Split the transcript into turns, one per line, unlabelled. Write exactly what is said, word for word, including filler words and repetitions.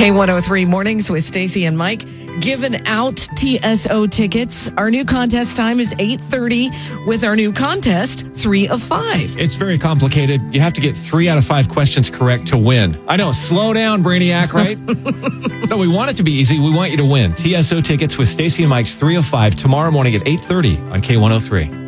K one oh three Mornings with Stacy and Mike giving out T S O tickets. Our new contest time is eight thirty with our new contest, three of five.
It's very complicated. You have to get three out of five questions correct to win. I know. Slow down, Brainiac, right? No, we want it to be easy. We want you to win. T S O tickets with Stacy and Mike's three of five tomorrow morning at eight thirty on K one oh three.